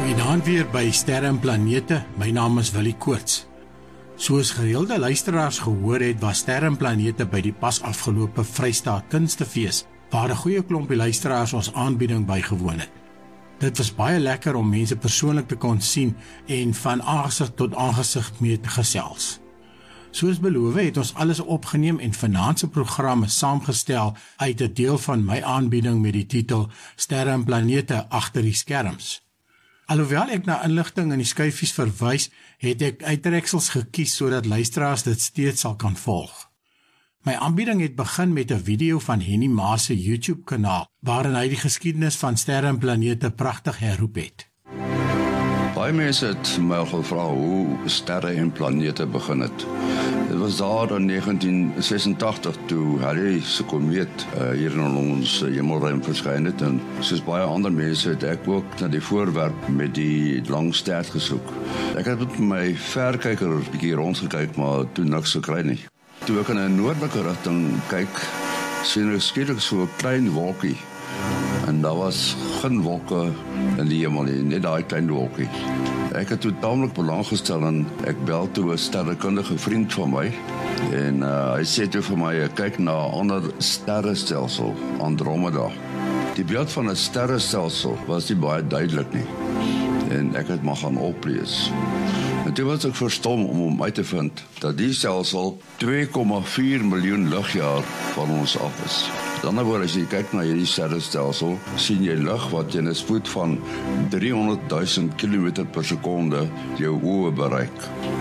Goeienaand weer by Sterre en Planete. My naam is Willie Koorts. Soos gereelde luisteraars gehoor het, was Sterre en Planete by die pas afgelope Vrystaat Kunstefees, waar 'n goeie klompie luisteraars ons aanbieding bygewoon het. Dit was baie lekker om mense persoonlik te kon sien en van aangesig tot aangesig mee te gesels. Soos beloof het ons alles opgeneem en vanaand se program is saamgestel uit 'n deel van my aanbieding met die titel Sterre en Planete agter die skerms. Alhoewel ek na inligting in die skyfies verwys, het ek uittreksels gekies sodat luisteraars dit steeds sal kan volg. My aanbieding het begin met 'n video van Henny Maas se YouTube-kanaal, waarin hy die geskiedenis van Sterre en Planete pragtig herroep het. Baie mense het my al gevra hoe Sterre en Planete begin het. Dit was daar in 1986 toe Halley se komeet hier in ons hemelruim verskyn het, en soos baie ander mense het ek ook na die voorwerp met die lang stert gesoek. Ek het met my verkyker 'n bietjie rondgekyk, maar toe niks gekry nie. Toe ek in 'n noordelike rigting kyk, sien ek skielik so 'n klein wolkie. En daar was geen wolke in die hemel nie, net daai klein wolkie. Ek het totaal belang gestel en ek bel toe 'n sterrekundige vriend van my. En hy sê toe vir my, kyk na 'n ander sterrestelsel, Andromeda. Die beeld van 'n sterrestelsel was nie baie duidelik nie. En ek het maar gaan oplees. En toe was ek verstom om uit te vind dat die stelsel 2,4 miljoen ligjaar van ons af is. Met ander woorde, as jy kyk na hierdie sterrestelsel, sien jy lig wat teen 'n spoed van 300.000 km per sekonde jou oë bereik.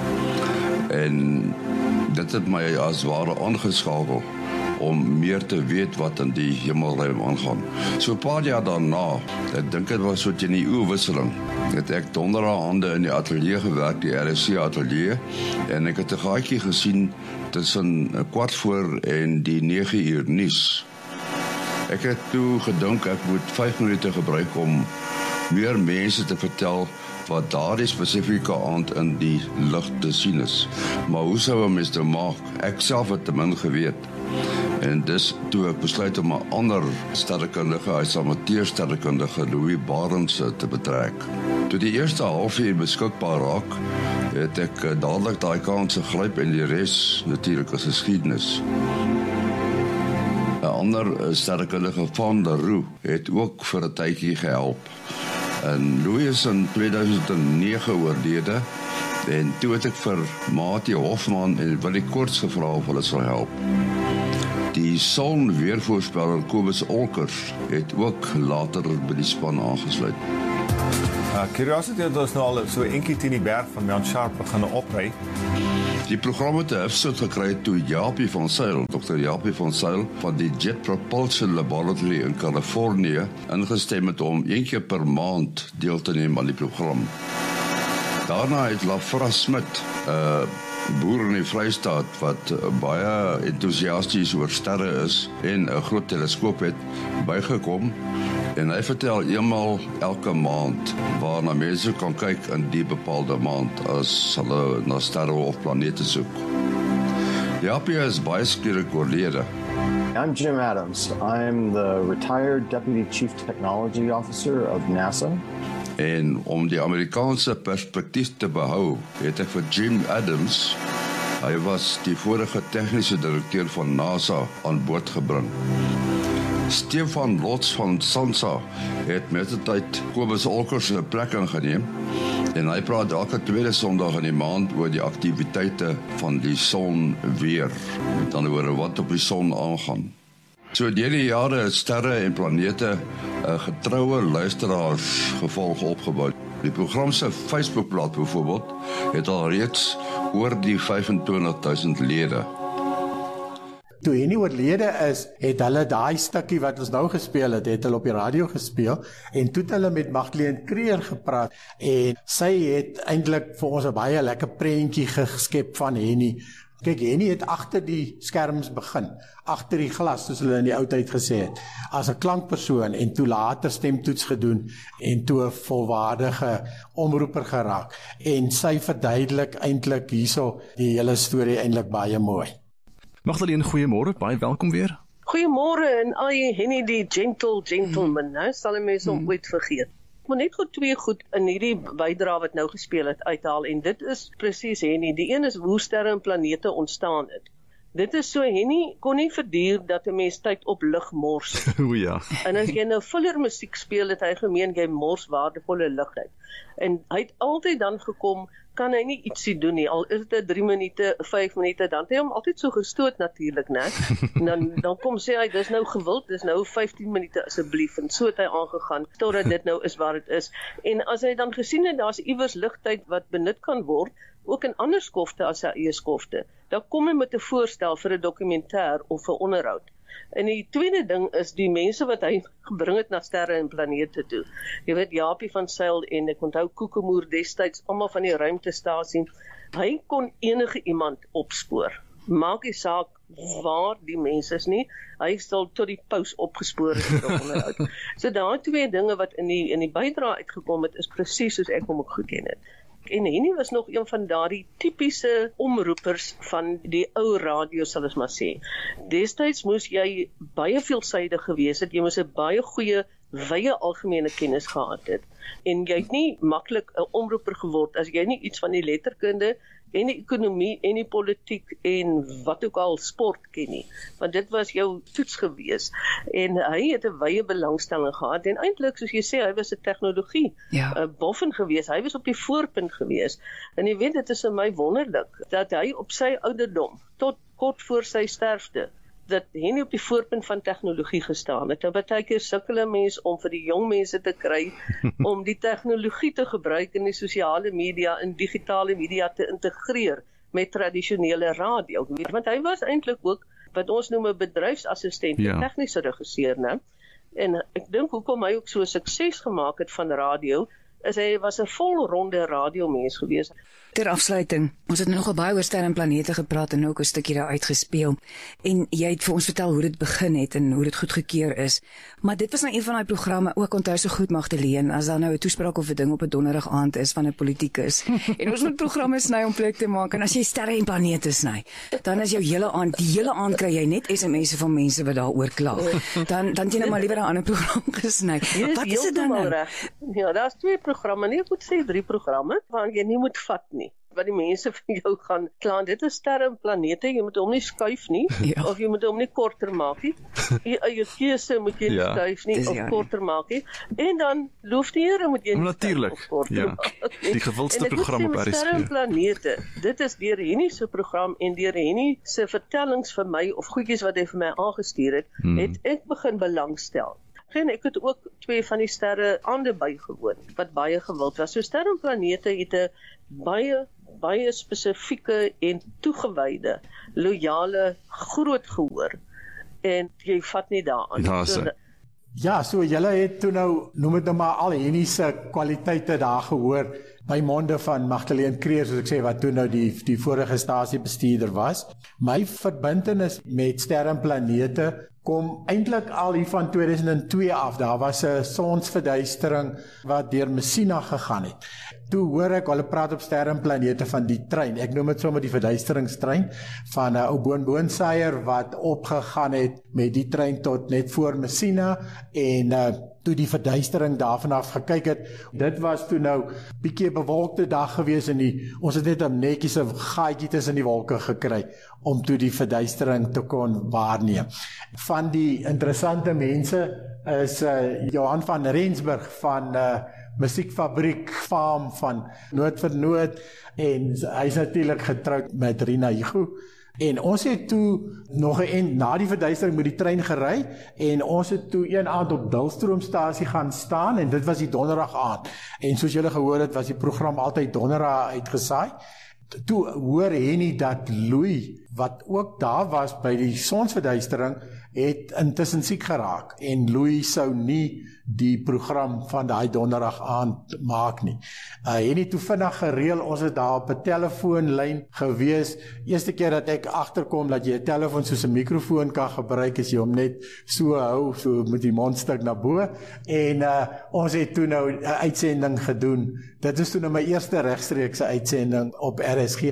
En dit het my as ware aangeskakel om meer te weet wat in die hemelruim aangaan. So 'n paar jaar daarna, ek dink dit was so teen die eeuwwisseling, het ek donderdagaande in die ateljee gewerk, die RSC ateljee, en ek het 'n gaatjie gesien tussen 15:15 en die 9:00 nuus. Ek het toe gedink ek moet 5 minute gebruik om meer mense te vertel wat daardie spesifieke aand in die lig te sien is. Maar hoe sou 'n mens dit maak? Ek self het te min geweet. En dis toe ek besluit om 'n ander sterrekundige, hy's amateursterrekundige, Louis Barends te betrek. Toe die eerste halfuur beskikbaar raak, het ek dadelik daai kans gegryp en die res natuurlik as geskiedenis. 'n ander sterrekundige, Van der Rohe, het ook vir 'n tydjie gehelp. En Louis is in 2009 oorlede, en toe het ek vir Mati Hofman en Willie Koorts gevra of hulle sal help. Die sonweervoorspeller Kobus Olkers het ook later by die span aangesluit. Curiosity het ons nou al so eentjie teen die berg van Mount Sharp begin opry. Die program het 'n hefstoot gekry toe Japie van Zyl, Dr. Japie van Zyl van die Jet Propulsion Laboratory in Kalifornië ingestem het om een keer per maand deel te neem aan die program. Daarna het Lafra Smit, boer in die Vrystaat wat baie entoesiasties oor sterre is en 'n groot teleskoop het, bygekom. En hy vertel eenmaal elke maand waarna mense kan kyk in die bepaalde maand as hulle na sterre of planete soek. Japie is baie skielik oorlede. I'm Jim Adams. I'm the retired Deputy Chief Technology Officer of NASA. En om die Amerikaanse perspektief te behou, het ek vir Jim Adams, hy was die vorige tegniese direkteur van NASA, aan boord gebring. Stefan Lots van Sansa het met die tyd Kobus Olkers se plek ingeneem, en hy praat elke tweede Sondag in die maand oor die aktiwiteite van die son weer, met ander woorde wat op die son aangaan. So deur die jare het Sterre en Planete 'n getroue luisteraarsgevolg opgebou. Die program se Facebookblad byvoorbeeld het al reeds oor die 25.000 lede. Toe Henny oorlede is, het hulle daai stukkie wat ons nou gespeel het, het hulle op die radio gespeel, en toe het hulle met Magdalene Creer gepraat, en sy het eintlik vir ons 'n baie lekker prentjie geskep van Henny. Kyk, Henny het agter die skerms begin, agter die glas, soos hulle in die oudheid gesê het, as 'n klankpersoon, en toe later stemtoets gedoen, en toe 'n volwaardige omroeper geraak, en sy verduidelik eintlik hierso die hele storie eintlik baie mooi. Magdalene, goeiemôre, baie welkom weer. Goeiemôre, en al jy Henny die gentleman, nou sal die mense hom ooit vergeet. Ek moet net gou twee goed in hierdie bydra wat nou gespeel het uithaal, en dit is presies Henny. Die een is hoe sterre en planete ontstaan het. Dit is so, Henny kon nie verduur dat 'n mens tyd op lig mors. O ja. En as jy nou Fuller musiek speel, het hy gemeen jy mors waardevolle lig uit. En hy het altyd dan gekom, kan hy nie ietsie doen nie, al is dit 3 minute, 5 minute, dan het hy hom altyd so gestoot natuurlik, né? En dan kom sê hy, dis nou gewild, dis nou 15 minute asseblief, en so het hy aangegaan, totdat dit nou is waar dit is. En as hy dan gesien het, daar's iewers ligtyd wat benut kan word, ook in ander skofte as sy eie skofte, dan kom hy met 'n voorstel vir 'n dokumentêr of 'n onderhoud. En die tweede ding is die mense wat hy gebring het na sterre en planete toe. Jy weet, Japie van Sail en ek onthou Koekemoer destyds, almal van die ruimtestasie, hy kon enige iemand opspoor. Maak die saak waar die mense is nie, hy sal tot die paus opgespoor het op onderhoud. So daai twee dinge wat in die bydra uitgekom het, is presies soos ek hom ook geken het. En Henny was nog een van daardie tipiese omroepers van die ou radio, sal ons maar sê. Destyds moes jy baie veelsidig gewees het, jy moes 'n baie goeie, wye algemene kennis gehad het. En jy het nie maklik 'n omroeper geword as jy nie iets van die letterkunde en die ekonomie en die politiek en wat ook al sport ken nie. Want dit was jou toets gewees. En hy het 'n wye belangstelling gehad en eintlik, soos jy sê, hy was 'n tegnologie boffin gewees. Hy was op die voorpunt gewees. En jy weet, dit is vir my wonderlik dat hy op sy ouderdom, tot kort voor sy sterfte, dat Henny op die voorpunt van tegnologie gestaan het. En baie keer sukkel 'n mens om vir die jong mense te kry om die tegnologie te gebruik in die sosiale media en digitale media te integreer met tradisionele radio. Want hy was eintlik ook wat ons noem 'n bedryfsassistent, 'n tegniese regisseur, né? En ek dink hoekom hy ook so sukses gemaak het van radio, is hy was 'n volronde radiomens gewees. Ter afsluiting, ons het nogal baie oor sterre en planete gepraat en ook 'n stukkie daar uitgespeel. En jy het vir ons vertel hoe dit begin het en hoe dit goedgekeur is. Maar dit was nou een van daai programme, ook onthou so goed Magdalene, as daar nou 'n toespraak of 'n ding op 'n donderdag aand is van 'n politikus. En ons moet programme sny om plek te maak. En as jy sterre en planete sny, dan is jou die hele aand kry jy net SMS'e van mense wat daaroor kla. Dan jy nou maar liewer 'n ander program gesny. Wat is dit dan nou? Ja, daar's 2 programme, nie ek moet sê 3 programme, waar jy nie moet vat nie. Wat die mense vir jou gaan kla, dit is sterre en planete, jy moet hom nie skuif nie, of jy moet hom nie korter maak nie. Jou keuse moet jy nie skuif nie, of korter maak nie. En dan loof die Here moet jy nie natuurlik, of korter maak nie. Die gewildste program op RSG. Sterre en planete, dit is deur Henny se program en deur Henny se vertellings vir my, of goedjies wat hy vir my aangestuur het, het ek begin belangstel. En ek het ook 2 van die sterre aande bygewoon, wat baie gewild was. So sterre en planete het 'n baie spesifieke en toegewyde, loyale, groot gehoor. En jy vat nie daaraan. Ja, so julle het toe nou, noem dit nou maar al Henny se kwaliteite daar gehoor, by monde van Magdalene Creer, soos ek sê, wat toe nou die vorige stasiebestuurder was. My verbintenis met sterre en planete kom eintlik al hier van 2002 af. Daar was 'n sonsverduistering wat deur Messina gegaan het. Toe hoor ek hulle praat op sterre en planete van die trein. Ek noem dit sommer die verduisteringstrein van 'n ou boonsaaier wat opgegaan het met die trein tot net voor Messina en toe die verduistering daarvan af gekyk het. Dit was toe nou bietjie bewolkte dag gewees en ons het net 'n netjies 'n gaatjie tussen die wolke gekry om toe die verduistering te kon waarneem. Van die interessante mense is Johan van Rensburg van Musiekfabriek Farm van Noord vir Noord en hy is natuurlik getroud met Rina Higu. En ons het toe nog na die verduistering met die trein gery en ons het toe een aand op Dullstroomstasie gaan staan en dit was die donderdag aand. En soos julle gehoor het, was die program altyd donderdag uitgesaai. Toe hoor Henny dat Louis, wat ook daar was by die sonsverduistering, het intussen siek geraak en Louis sou nie die program van daai donderdag aand maak nie. Henny toe vinnig gereël, ons het daar op 'n telefoonlyn gewees. Eerste keer dat ek agterkom dat jy 'n telefoon soos 'n mikrofoon kan gebruik, as jy hom net so hou, so met die mondstuk na bo. En ons het toe nou 'n uitsending gedoen. Dit is toe nou my eerste regstreekse uitsending op RSG.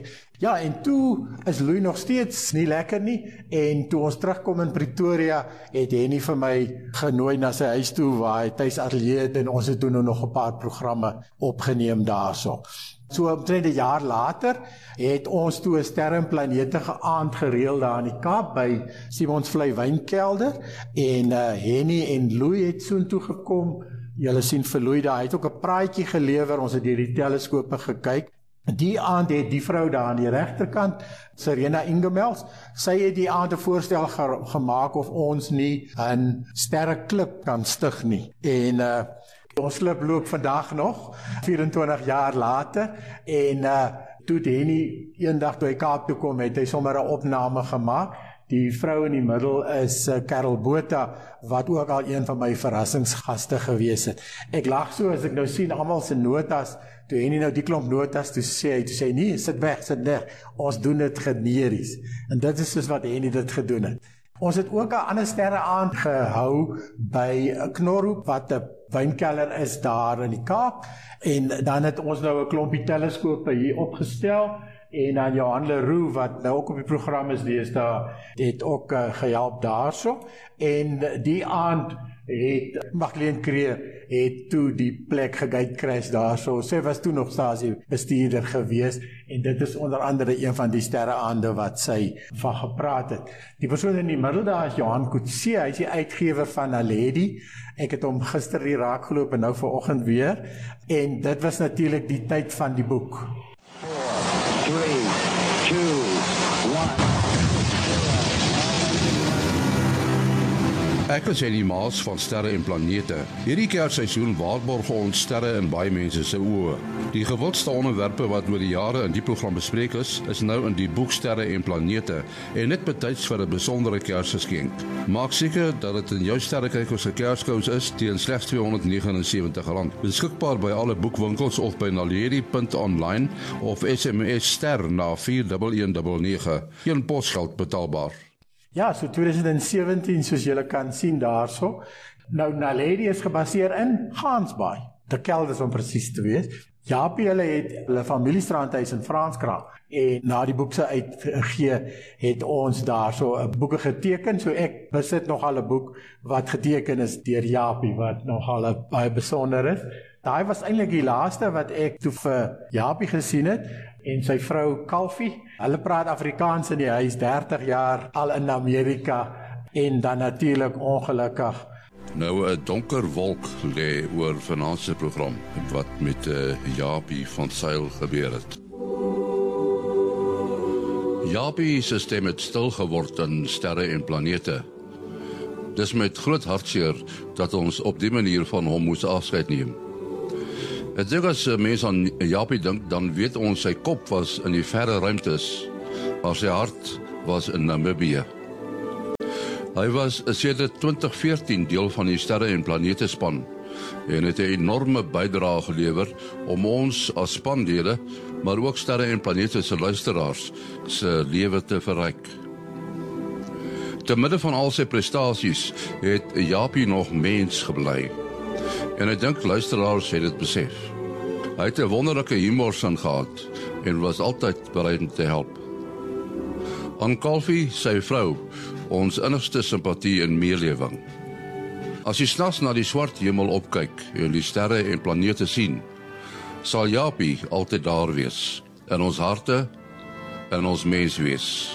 Ja, en toe is Louis nog steeds nie lekker nie, en toe ons terugkom in Pretoria, het Henny vir my genooi na sy huis toe, waar hy thuis ateljee het, en ons het toen nog 'n paar programme opgeneem daarso. So omtrent 'n jaar later het ons toe 'n sterre en planete aand gereël daar in die Kaap by Simonsvlei Wynkelder, en Henny en Louis het soontoe gekom. Julle sien vir Louis daar, hy het ook 'n praatjie gelewer, ons het deur die teleskope gekyk. Die aand het die vrou daar aan die regterkant, Serena Ingemels, sy het die aand 'n voorstel gemaak of ons nie 'n sterreklub kan stig nie. En ons klub loop vandag nog, 24 jaar later, en toe Henny eendag toe hy Kaap toe kom, het hy sommer 'n opname gemaak. Die vrou in die middel is Karel Botha, wat ook al een van my verrassingsgaste gewees het. Ek lag so as ek nou sien almal se notas, toe Henny nou die klomp notas, toe sê hy, nee, sit weg, ons doen dit generies. En dit is soos wat Henny dit gedoen het. Ons het ook 'n ander sterre aand gehou by Knorhoek, wat 'n wynkelder is daar in die Kaap, en dan het ons nou 'n klompie teleskope hier opgestel, en dan Johan Leroux, wat nou ook op die program is deesdae, het ook gehelp daarso, en die aand het Magdalene Creer het toe die plek gegate-crash daarso. Sy was toe nog stasiebestuurder gewees, en dit is onder andere een van die sterreaande wat sy van gepraat het. Die persoon in die middel daar is Johan Coetzee, hy is die uitgewer van Naledi. Ek het hom gister hier raakgeloop en nou vanoggend weer, en dit was natuurlik die tyd van die boek. 3, 2, 1. Ek is Henny Maas van Sterre en Planete. Hierdie kersseisoen waarborg ons sterre in baie mense se oë. Die gewildste onderwerpe wat oor die jare in die program bespreek is nou in die boek Sterre en Planete, en net betyds vir 'n besondere Kersgeskenk. Maak seker dat dit in jou sterrekykers se kerskous is teen slegs R279. Beskikbaar by alle boekwinkels of by naledi.online of SMS ster na 41199. Geen posgeld betaalbaar. Ja, so 2017, soos julle kan sien daarso. Nou, Naledi is gebaseer in Gansbaai, de Kelders om presies te wees. Japie, hulle het hulle familiestrandhuis in Franskraan, en na die boek se uitgegee het ons daarso 'n boeke geteken, so ek besit nogal 'n boek wat geteken is deur Japie, wat nogal baie besonder is. Daai was eintlik die laaste wat ek toe vir Japie gesien het, en sy vrou Kalfie. Hulle praat Afrikaans in die huis, 30 jaar al in Amerika, en dan natuurlik ongelukkig. Nou 'n donker wolk lê oor vanaand se program, wat met Japie van Sail gebeur het. Japie se stem het stil geword in Sterre en Planete. Dis met groot hartseer dat ons op die manier van hom moes afskeid neem. Ek dink as mense aan Japie dink, dan weet ons sy kop was in die verre ruimtes, maar sy hart was in Namibië. Hy was sedert 2014 deel van die Sterre en Planete span, en het 'n enorme bydrae gelewer om ons as spanlede, maar ook Sterre en Planete se luisteraars se lewe te verryk. Te midde van al sy prestasies het Japie nog mens gebly. En ek dink luisteraars het dit besef. Hy het 'n wonderlike humorsin gehad en was altyd bereid om te help. Aan Kalfie, sy vrou, ons innigste simpatie en meelewing. As jy snags na die swart hemel opkyk en die sterre en planete sien, sal Japie altyd daar wees, in ons harte en ons menswees.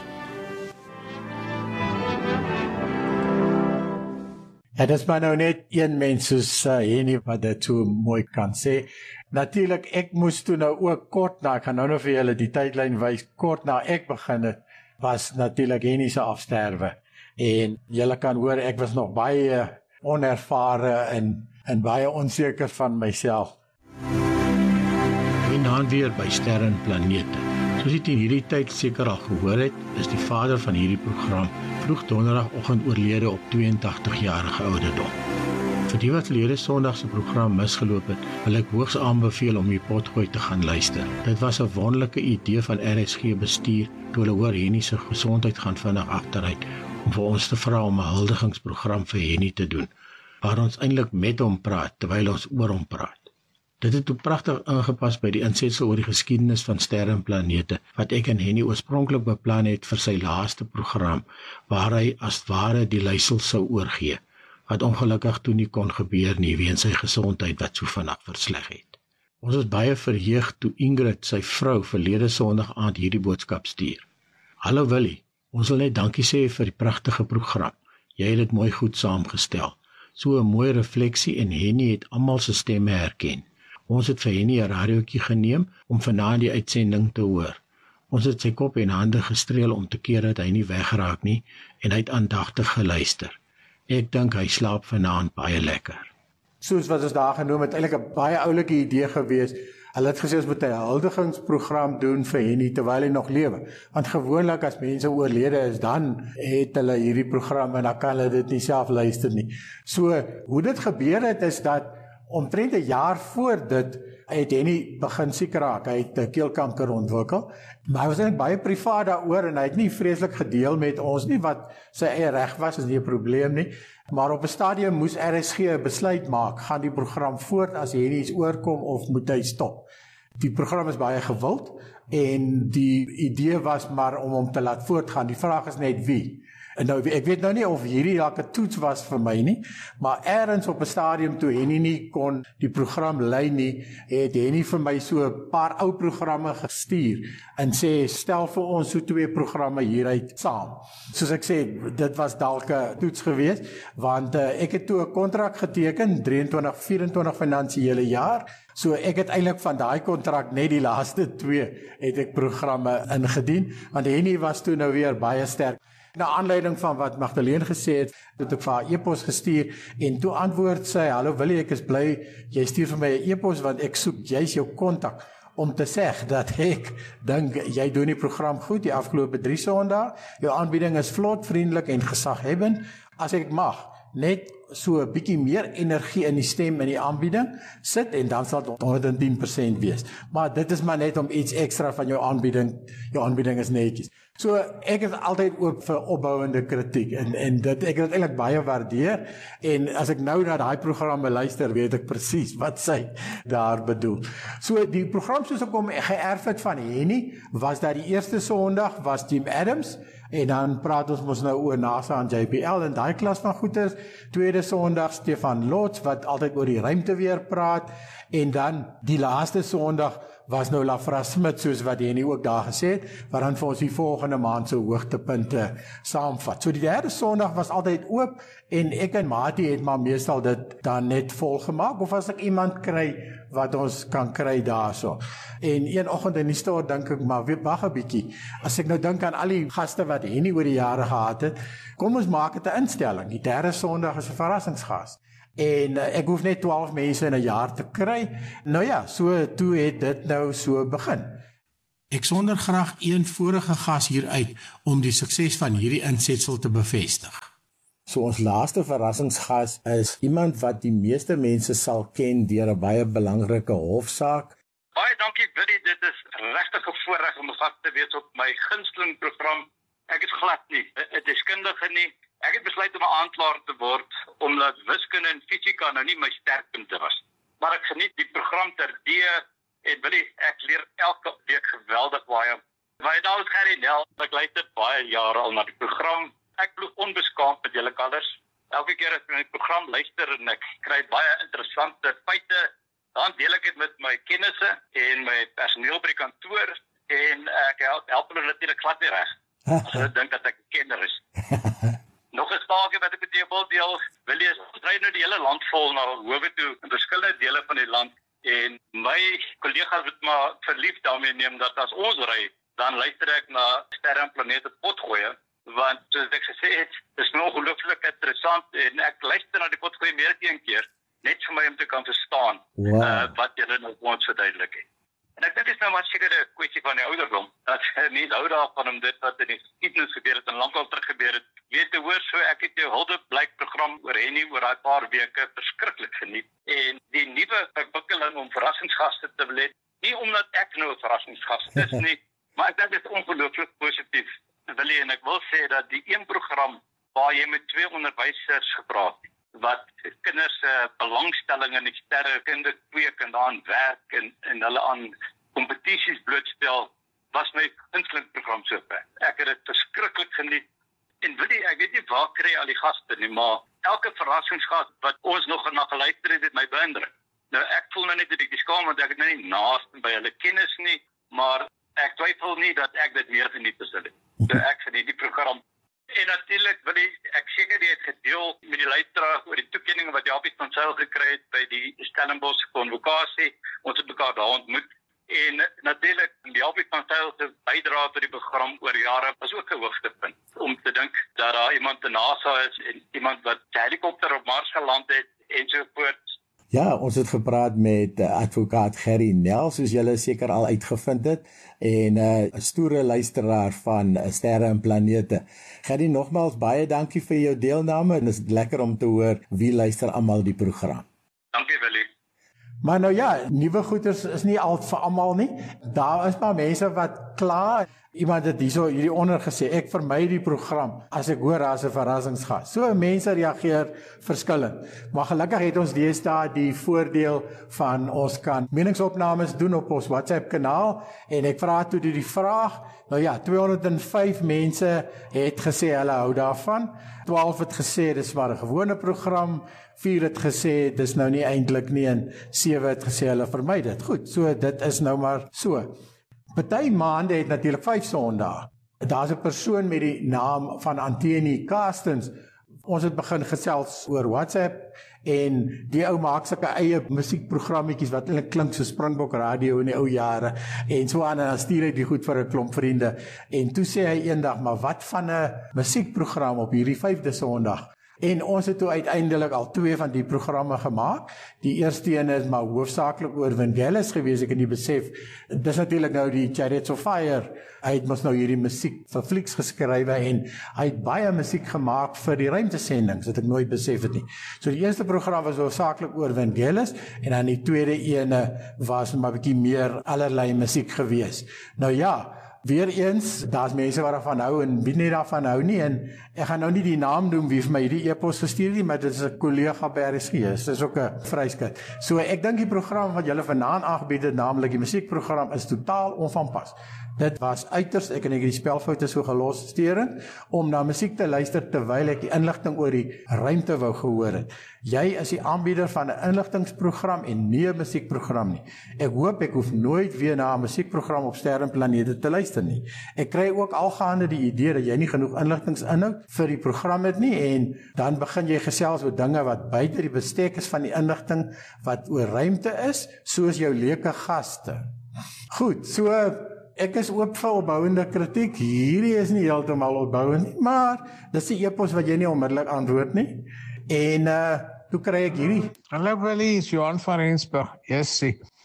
Het is maar nou net een mens soos Henny wat dit so mooi kan sê. Natuurlik, ek moes toe nou ook kort na, ek gaan nou vir julle die tydlyn wys, kort na ek begin het, was natuurlik Henny se afsterwe. En julle kan hoor, ek was nog baie onervare en baie onseker van myself. En dan weer by Sterre en Planete. Soos jy in hierdie tyd seker al gehoor het, is die vader van hierdie program vroeg donderdagoggend oorlede op 82-jarige ouderdom. Vir die wat verlede Sondag se program misgeloop het, wil ek hoogs aanbeveel om die potgooi te gaan luister. Dit was 'n wonderlike idee van RSG bestuur, toe hulle hoor Henny se gesondheid gaan vinnig agteruit, om vir ons te vra om 'n huldigingsprogram vir Henny te doen, waar ons eintlik met hom praat, terwyl ons oor hom praat. Dit het ook pragtig ingepas by die insetsel oor die geskiedenis van sterre en planete, wat ek en Henny oorspronklik beplan het vir sy laaste program, waar hy as ware die leiersel sou oorgee, wat ongelukkig toe nie kon gebeur nie, weens sy gesondheid wat so vinnig versleg het. Ons is baie verheug toe Ingrid, sy vrou, verlede Sondag aand hierdie boodskap stuur. Hallo Willie, ons wil net dankie sê vir die pragtige program. Jy het dit mooi goed saamgestel. So 'n mooi refleksie en Henny het almal se stemme herken. Ons het vir Henny 'n radiootjie geneem om vanaand die uitsending te hoor. Ons het sy kop en hande gestreel om te keer dat hy nie wegraak nie en hy het aandagtig geluister. Ek dink hy slaap vanaand baie lekker. Soos wat ons daar genoem het, eintlik 'n baie oulike idee gewees. Hulle het gesê ons moet 'n huldigingsprogram doen vir Henny terwyl hy nog lewe. Want gewoonlik as mense oorlede is, dan het hulle hierdie program en dan kan hulle dit nie self luister nie. So, hoe dit gebeur het is dat omtrent 'n jaar voor dit het Henny begin siek raak. Hy het keelkanker ontwikkel, maar hy was eintlik baie privaat daaroor en hy het nie vreeslik gedeel met ons nie wat sy eie reg was, is nie 'n probleem nie. Maar op 'n stadium moes RSG 'n besluit maak, gaan die program voort as Henny iets oorkom of moet hy stop. Die program is baie gewild en die idee was maar om hom te laat voortgaan. Die vraag is net wie. En nou, ek weet nou nie of hierdie dalk 'n toets was vir my nie, maar ergens op 'n stadium toe Henny nie kon die program lei nie, het Henny vir my so 'n paar ou programme gestuur en sê, stel vir ons so 2 programme hieruit saam. Soos ek sê, dit was dalk 'n toets geweest, want ek het toe 'n kontrak geteken, 23-24 finansiële jaar, so ek het eintlik van daai kontrak net die laaste 2 het ek programme ingedien, want Henny was toe nou weer baie sterk. Na aanleiding van wat Magdalene gesê het ek vir haar e-pos gestuur en toe antwoord sy, hallo Willie, ek is bly, jy stuur vir my 'n e-pos want ek soek juis jou kontak om te sê dat ek dink jy doen die program goed die afgelope 3 Sondae, jou aanbieding is vlot, vriendelik en gesaghebbend, as ek mag, net so 'n bietjie meer energie in die stem en die aanbieding sit en dan sal dit 110% wees. Maar dit is maar net om iets ekstra van jou aanbieding is netjies. So ek is altyd oop vir opbouende kritiek en dit ek het eintlik baie waardeer en as ek nou na daai programme luister, weet ek presies wat sy daar bedoel. So die program soos ek hom geërf het van Henny, was dat die eerste Sondag was Jim Adams en dan praat ons mos nou oor NASA en JPL en daai klas van goeters. Tweede Sondag Stefan Lotz wat altyd oor die ruimte weer praat en dan die laaste Sondag was nou Lafra Smit soos wat Henny ook daar gesê het, wat dan vir ons die volgende maand se hoogtepunte saamvat. So die derde Sondag was altyd oop en ek en Mati het maar meestal dit dan net volgemaak of as ek iemand kry wat ons kan kry daarso. En een oggend in die stort dink ek maar wag 'n bietjie. As ek nou dink aan al die gaste wat Henny oor die jare gehad het, kom ons maak dit 'n instelling. Die derde Sondag is 'n verrassingsgas. En ek hoef net 12 mense in 'n jaar te kry. Nou ja, so toe het dit nou so begin. Ek sonder graag een vorige gas hier uit om die sukses van hierdie insetsel te bevestig. So ons laaste verrassingsgas is iemand wat die meeste mense sal ken deur 'n baie belangrike hofsaak. Baie dankie Willie, dit is regtig 'n voorreg om 'n gas te wees op my gunsteling program. Ek is glad nie 'n deskundige nie. Ek het besluit om 'n aanklaer te word omdat wiskunde en fisika nou nie my sterkpunte was. Maar ek geniet die program terdee en Willie, ek leer elke week geweldig baie. Baie naam is Gerry Nel, ek luister baie jare al na die program. Ek glo onbeskaamd met julle kalvers. Elke keer as ek na die program luister en ek kry baie interessante feite, dan deel ek dit met my kennisse en my personeel by die kantoor en ek help hulle natuurlik glad nie reg. As hulle dink dat ek 'n kenner is. Nog 'n staakie wat ek met jou wil deel, wil jy ry nou die hele land vol na howe toe in verskillende dele van die land en my kollegas het maar verlief daarmee neem dat as ons ry, dan luister ek na sterre en planete potgoeie, want soos ek gesê het, is nou ongelooflik interessant en ek luister na die potgoeie meer as een keer, net vir my om te kan verstaan wat julle nou ons verduidelik het. En ek dink dit is nou maar seker 'n kwessie van die ouderdom, dat nie hou daarvan om dit wat in die geskiedenis gebeur het en lankal terug gebeur het, weet te hoor, so ek het jou Huldeblyk program oor Henny oor daai paar weke verskriklik geniet. En die nuwe ontwikkeling om verrassingsgaste te wil hê, nie omdat ek nou 'n verrassingsgas is nie, maar ek dink dit is ongelooflik positief. En ek wil sê dat die een program waar jy met 2 onderwysers gepraat het, wat kinders belangstelling in die sterrekunde kweek en daaraan werk en hulle aan kompetisies blootstel, was my gunsteling program sover. Ek het dit verskriklik geniet. En ek weet nie waar kry al die gaste nie, maar elke verrassingsgast wat ons nog na geluister het my beïndruk. Nou ek voel nou net 'n bietjie skaam want ek het nou nie naaste by hulle kennis nie, maar ek twyfel nie dat ek dit meer geniet as hulle. So ek geniet die program. En natuurlik wil ek seker jy het gedeel met die luisteraars oor die toekenning wat Japie van Sail gekry het by die Stellenbosch konvokasie. Ons het mekaar daar ontmoet. En natuurlik die Japie van Sail se bydrae tot die program oor jare was ook 'n hoogtepunt. Om te dink dat daar iemand te NASA is en iemand wat 'n helikopter op Mars geland het ensovoorts. Ja, ons het gepraat met advokaat Gerry Nel, soos julle seker al uitgevind het, en 'n stoere luisteraar van Sterre en Planete. Gerry, nogmaals baie dankie vir jou deelname en dit is lekker om te hoor wie luister almal die program. Dankie Willie. Maar nou ja, nuwe goeders is nie al vir almal nie. Daar is maar mense wat kla. Iemand het hierdie onder gesê, ek vermy die program as ek hoor daar's 'n verrassingsgas. So mense reageer verskillend. Maar gelukkig het ons deesdae die voordeel van ons kan meningsopnames doen op ons WhatsApp kanaal en ek vra toe die vraag. Nou ja, 205 mense het gesê hulle hou daarvan. 12 het gesê dis maar 'n gewone program. 4 het gesê dis nou nie eintlik nie en 7 het gesê hulle vermy dit. Goed, so dit is nou maar so. Party maande het natuurlik 5 Sondae. Daar's 'n persoon met die naam van Anthony Carstens. Ons het begin gesels oor WhatsApp en die ou maak sulke eie musiekprogrammetjies wat eintlik klink so Springbok Radio in die ou jare en so aan en dan stuur hy die goed vir 'n klomp vriende. En toe sê hy eendag, maar wat van 'n musiekprogram op hierdie 5de Sondag? En ons het toe uiteindelik al 2 van die programme gemaak. Die eerste een is maar hoofsaaklik oor Vangelis gewees, ek het nie besef. Dis natuurlik nou die Chariots of Fire. Hy het mos nou hierdie musiek vir flieks geskrywe en hy het baie musiek gemaak vir die ruimtesendings, wat ek nooit besef het nie. So die eerste program was hoofsaaklik oor Vangelis en dan die tweede ene was maar 'n bietjie meer allerlei musiek gewees. Nou ja, weereens, daar's mense wat daarvan hou en wie nie daarvan hou nie en ek gaan nou nie die naam doen wie vir my die e-pos gestuur het, maar dit is 'n kollega by RSG, dit is ook 'n vryskut. So ek dink die program wat julle vanaand aangebied het, naamlik die musiekprogram, is totaal onvanpas. Dit was uiters, ek die spelfoute so gelos steurend, om na musiek te luister terwyl ek die inligting oor die ruimte wou gehoor het. Jy is die aanbieder van 'n inligtingsprogram en nie 'n musiekprogram nie. Ek hoop ek hoef nooit weer na 'n musiekprogram op Sterre en Planete te luister nie. Ek kry ook algaande die idee dat jy nie genoeg inligtingsinhoud vir die program het nie en dan begin jy gesels oor dinge wat buite die bestek is van die inligting wat oor ruimte is, soos jou leuke gaste. Goed, so ek is oop vir opbouende kritiek. Hierdie is nie heeltemal opbouend nie, maar dis die e-pos wat jy nie onmiddellik antwoord nie. En toe kry ek hierdie. Hallo Willie, is Johan van Rensburg. Yes,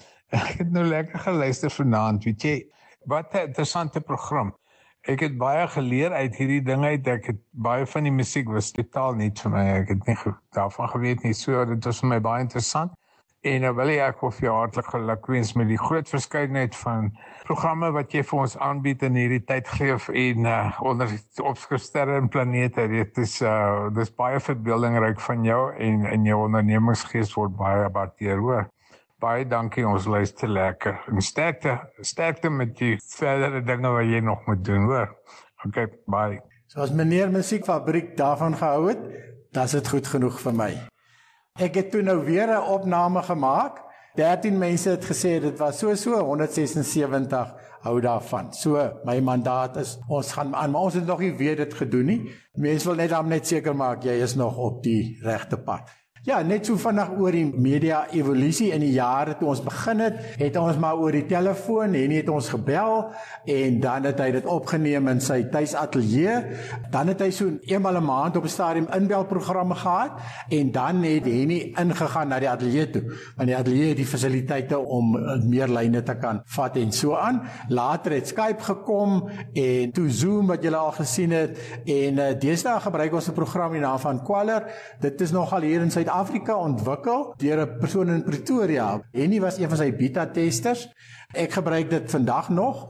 ek het nou lekker geluister vanaand, weet jy. Wat 'n interessante program. Ek het baie geleer uit hierdie ding uit. Ek het baie van die musiek was totaal nie vir my. Ek het nie daarvan geweet nie. So dit was vir my baie interessant. En Willie, ek wil vir jou hartlik gelukwens met die groot verskeidenheid van programme wat jy vir ons aanbied in hierdie tydgreef en onder opskrif Sterre en Planete. Dit is baie verbeeldingryk van jou en jou ondernemingsgees word baie waardeer, hoor. Baie dankie, ons luister lekker. En sterkte met die verdere dinge wat jy nog moet doen, hoor. Okay, bye. So as meneer Musiekfabriek daarvan gehou het, dan is dit goed genoeg vir my. Ek het toe nou weer 'n opname gemaak. 13 mense het gesê dit was so 176 hou daarvan. So my mandaat is ons gaan aan, maar ons het nog nie weer dit gedoen nie. Mense wil net seker maak jy is nog op die regte pad. Ja, net so vinnig oor die media evolusie in die jare toe ons begin het ons maar oor die telefoon en het ons gebel en dan het hy dit opgeneem in sy tuisateljee. Dan het hy so eenmal 'n maand op 'n stadium inbelprogramme gehad en dan het Henny ingegaan na die ateljee toe. Want die ateljee het die fasiliteite om meer lyne te kan vat en so aan. Later het Skype gekom en toe Zoom wat julle al gesien het en deesdae gebruik ons 'n program in naam van Qualler. Dit is nogal hier in Suid-Afrika ontwikkel deur 'n persoon in Pretoria. Henny was een van sy beta-testers. Ek gebruik dit vandag nog.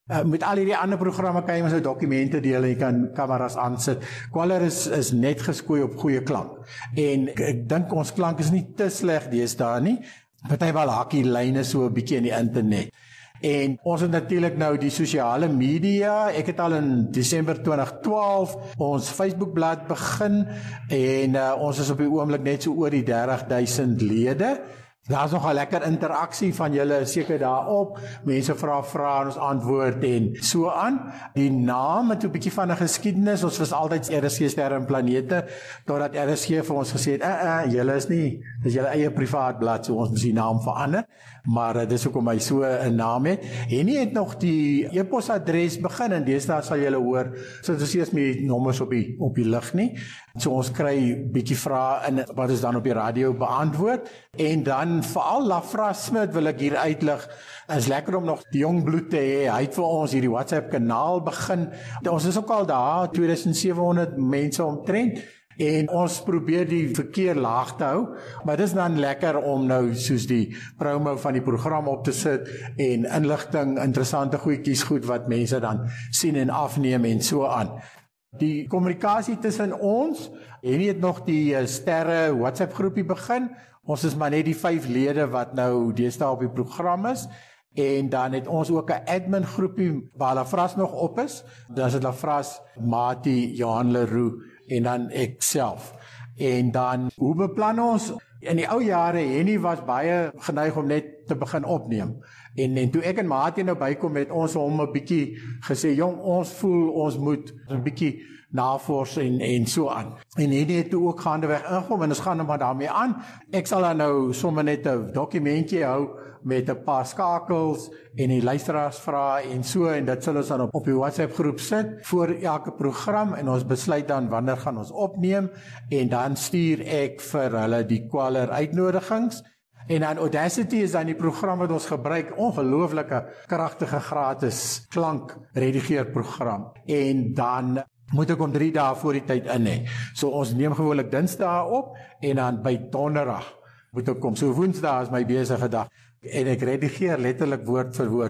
Met al hierdie ander programme kan jy mens nou dokumente deel en jy kan kameras aansit. Queller is net geskoei op goeie klank. En ek dink ons klank is nie te sleg deesdae nie. Partymal hakkie lyne so 'n bietjie in die internet. En ons het natuurlik nou die sosiale media. Ek het al in Desember 2012 ons Facebookblad begin en ons is op die oomblik net so oor die 30,000 lede. Daar's nog 'n lekker interaksie van julle seker daarop. Mense vra vrae en ons antwoord en so aan. Die naam het 'n bietjie van 'n geskiedenis. Ons was altyd RSG Sterre en Planete totdat RSG vir ons gesê het, julle is nie, dis julle eie privaat blad, so ons moet die naam verander. Maar dis hoekom hy so 'n naam het. En hy het nog die e-posadres begin en deesdae sal julle hoor, so dit is eers met nommers op die lig nie. So ons kry bietjie vrae in wat is dan op die radio beantwoord en dan veral Lafra Smit wil ek hier uitlig. Is lekker om nog die jong bloed te hê. Hy het vir ons hierdie WhatsApp kanaal begin. Ons is ook al daar 2700 mense omtrent. En ons probeer die verkeer laag te hou, maar dis dan lekker om nou soos die promo van die program op te sit en inligting, interessante goedjies goed wat mense dan sien en afneem en so aan. Die kommunikasie tussen ons, en het nog die Sterre WhatsApp groepie begin. Ons is maar net die 5 lede wat nou deesdae op die program is. En dan het ons ook 'n admin groepie waar Lafras nog op is. Dan is dit Lafras, Mati, Johan Leroux en dan ek self. En dan, hoe beplan ons? In die ou jare, Henny was baie geneig om net te begin opneem. En toe ek en Mati nou bykom het ons hom 'n bietjie gesê, jong, ons voel ons moet 'n bietjie navors en so aan. En Henny het toe ook gaandeweg ingekom en ons gaan nou maar daarmee aan. Ek sal dan nou sommer net 'n dokumentjie hou met 'n paar skakels en die luisteraars vra en so en dit sal ons dan op die WhatsApp groep sit voor elke program en ons besluit dan wanneer gaan ons opneem en dan stuur ek vir hulle die Queller uitnodigings. En dan Audacity is dan die program wat ons gebruik, ongelooflike kragtige gratis klank redigeerprogram. En dan moet ek om 3 dae voor die tyd in hê. So ons neem gewoonlik Dinsdae op en dan by Donderdag moet ek kom. So Woensdae is my besige dag en ek redigeer letterlik woord vir woord.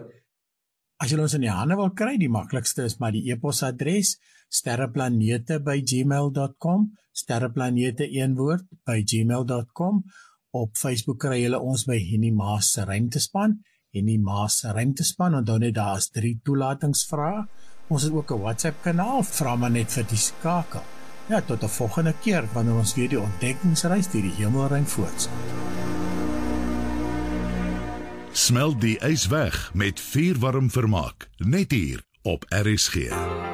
As jy ons in die hande wil kry, die maklikste is maar die e-posadres sterreplanete@gmail.com, sterreplanete een woord by gmail.com. Op Facebook kry julle ons by Henny Maas se Ruimtespan. Henny Maas se Ruimtespan, onthou net daar is 3 toelatingsvrae. Ons het ook 'n WhatsApp kanaal, vra maar net vir die skakel. Ja, tot 'n volgende keer wanneer ons weer die ontdekkingsreis deur die hemelruim voortsit. Smelt die ys weg met vuurwarm vermaak, net hier op RSG.